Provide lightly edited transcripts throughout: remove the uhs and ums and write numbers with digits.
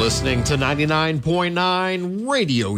listening to 99.9 Radio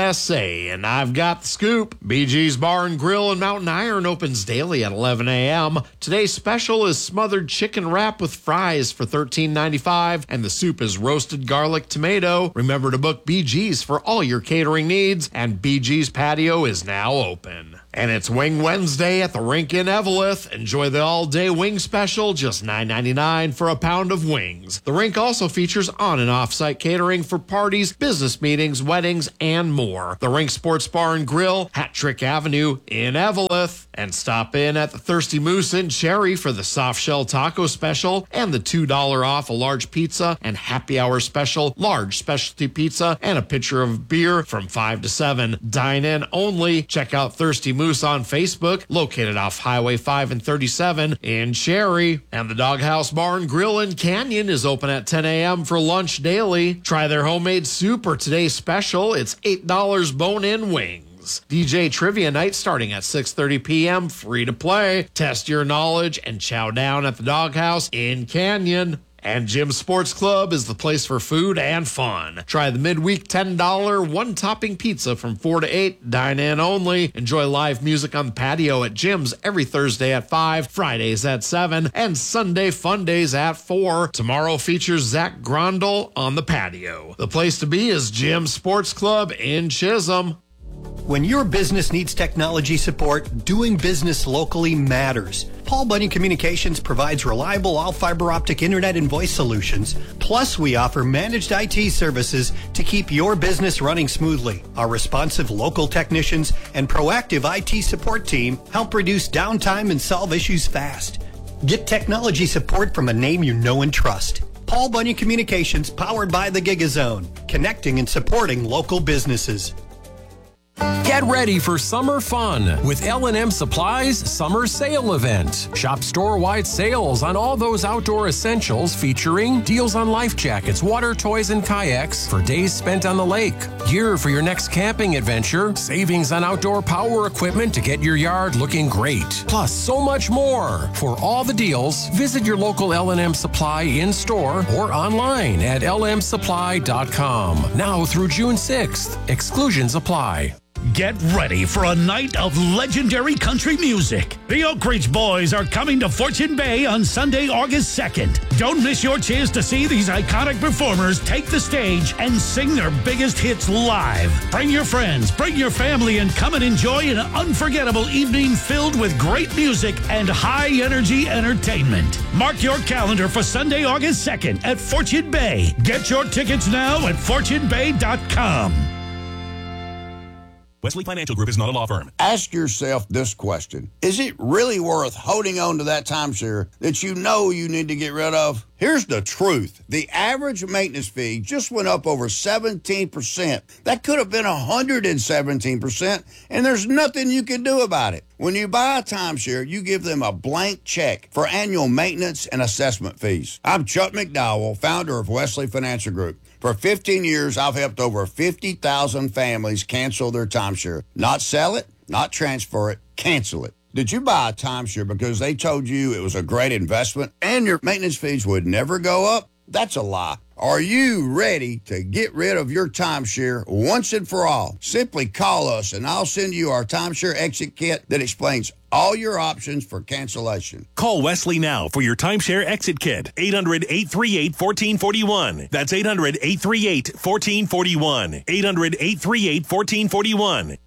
USA, and I've got the scoop. BG's Bar and Grill in Mountain Iron opens daily at 11 a.m. Today's special is smothered chicken wrap with fries for $13.95, and the soup is roasted garlic tomato. Remember to book BG's for all your catering needs, and BG's patio is now open. And it's Wing Wednesday at the Rink in Eveleth. Enjoy the all-day wing special, just $9.99 for a pound of wings. The Rink also features on- and off-site catering for parties, business meetings, weddings, and more. The Rink Sports Bar and Grill, Hat Trick Avenue in Eveleth. And stop in at the Thirsty Moose in Cherry for the soft shell taco special and the $2 off a large pizza and happy hour special, large specialty pizza, and a pitcher of beer from 5 to 7. Dine in only. Check out Thirsty Moose on Facebook, located off Highway 5 and 37 in Cherry. And the Doghouse Bar and Grill in Canyon is open at 10 a.m. for lunch daily. Try their homemade soup or today's special. It's $8 bone-in wings. DJ Trivia Night starting at 6:30 p.m. Free to play. Test your knowledge and chow down at the Doghouse in Canyon. And Jim's Sports Club is the place for food and fun. Try the midweek $10 one-topping pizza from 4 to 8. Dine in only. Enjoy live music on the patio at Jim's every Thursday at 5, Fridays at 7, and Sunday fun days at 4. Tomorrow features Zach Grondel on the patio. The place to be is Jim's Sports Club in Chisholm. When your business needs technology support, doing business locally matters. Paul Bunyan Communications provides reliable all-fiber optic internet and voice solutions. Plus, we offer managed IT services to keep your business running smoothly. Our responsive local technicians and proactive IT support team help reduce downtime and solve issues fast. Get technology support from a name you know and trust. Paul Bunyan Communications, powered by the GigaZone, connecting and supporting local businesses. Get ready for summer fun with L&M Supply's Summer Sale Event. Shop store-wide sales on all those outdoor essentials featuring deals on life jackets, water toys, and kayaks for days spent on the lake. Gear for your next camping adventure. Savings on outdoor power equipment to get your yard looking great. Plus, so much more. For all the deals, visit your local L&M Supply in-store or online at lmsupply.com. Now through June 6th. Exclusions apply. Get ready for a night of legendary country music. The Oak Ridge Boys are coming to Fortune Bay on Sunday, August 2nd. Don't miss your chance to see these iconic performers take the stage and sing their biggest hits live. Bring your friends, bring your family, and come and enjoy an unforgettable evening filled with great music and high-energy entertainment. Mark your calendar for Sunday, August 2nd at Fortune Bay. Get your tickets now at fortunebay.com. Wesley Financial Group is not a law firm. Ask yourself this question. Is it really worth holding on to that timeshare that you know you need to get rid of? Here's the truth. The average maintenance fee just went up over 17%. That could have been 117%, and there's nothing you can do about it. When you buy a timeshare, you give them a blank check for annual maintenance and assessment fees. I'm Chuck McDowell, founder of Wesley Financial Group. For 15 years, I've helped over 50,000 families cancel their timeshare. Not sell it, not transfer it, cancel it. Did you buy a timeshare because they told you it was a great investment and your maintenance fees would never go up? That's a lie. Are you ready to get rid of your timeshare once and for all? Simply call us and I'll send you our timeshare exit kit that explains all your options for cancellation. Call Wesley now for your timeshare exit kit. 800-838-1441. That's 800-838-1441. 800-838-1441.